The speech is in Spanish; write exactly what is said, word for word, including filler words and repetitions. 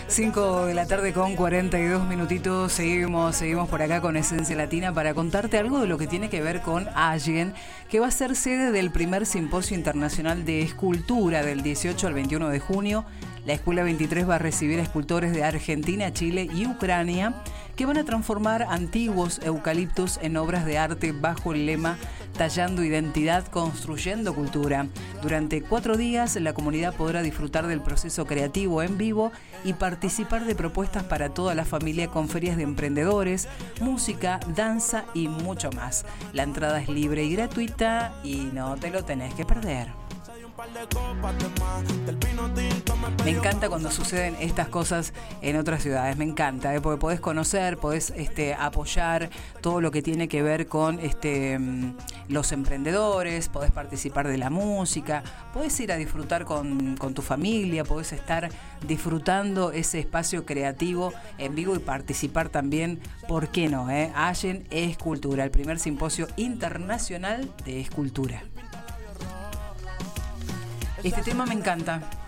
cinco de la tarde con cuarenta y dos minutitos. Seguimos, seguimos por acá con Esencia Latina para contarte algo de lo que tiene que ver con Allen, que va a ser sede del primer Simposio Internacional de Escultura del dieciocho al veintiuno de junio. La Escuela veintitrés va a recibir a escultores de Argentina, Chile y Ucrania que van a transformar antiguos eucaliptos en obras de arte bajo el lema Tallando Identidad, Construyendo Cultura. Durante cuatro días la comunidad podrá disfrutar del proceso creativo en vivo y participar de propuestas para toda la familia con ferias de emprendedores, música, danza y mucho más. La entrada es libre y gratuita y no te lo tenés que perder. Me encanta cuando suceden estas cosas en otras ciudades, me encanta, ¿eh? Porque podés conocer, podés este, apoyar todo lo que tiene que ver con este, los emprendedores, podés participar de la música, podés ir a disfrutar con, con tu familia, podés estar disfrutando ese espacio creativo en vivo y participar también, ¿por qué no? Eh? Allen Escultura, el primer simposio internacional de escultura. Este tema me encanta.